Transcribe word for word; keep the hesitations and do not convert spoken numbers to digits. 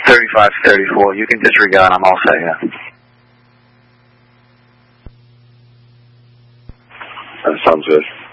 thirty-five thirty-four. You can disregard. I'm all set, yeah. That sounds good.